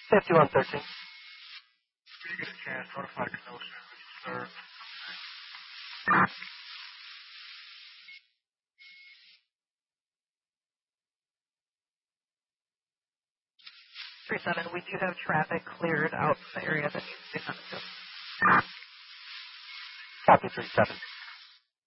5113. When you get a chance, notify Kenosha, sir. 37, we do have traffic cleared out in the area that needs to be done. Copy 37.